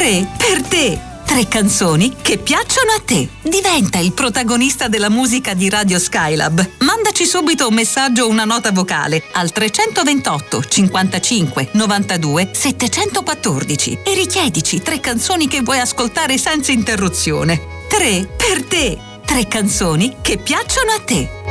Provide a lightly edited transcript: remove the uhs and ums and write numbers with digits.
3 per te. 3 canzoni che piacciono a te. Diventa il protagonista della musica di Radio Skylab. Mandaci subito un messaggio o una nota vocale al 328 55 92 714 e richiedici 3 canzoni che vuoi ascoltare senza interruzione. 3 per te. 3 canzoni che piacciono a te.